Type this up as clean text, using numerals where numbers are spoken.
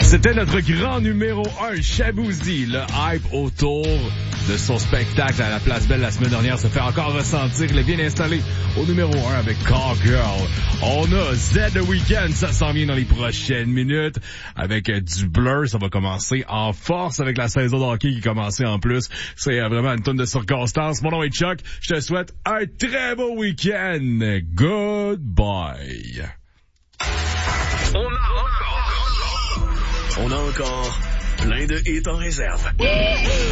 C'était notre grand numéro 1, Shaboozey. Le hype autour de son spectacle à la Place Belle la semaine dernière se fait encore ressentir. Il est bien installé au numéro 1 avec Call Girl. On a Z The Weeknd, ça s'en vient dans les prochaines minutes. Avec du Blur, ça va commencer en force avec la saison de hockey qui commence en plus. C'est vraiment une tonne de circonstances. Mon nom est Chuck. Je te souhaite un très beau week-end. Goodbye. On a encore plein de hits en réserve.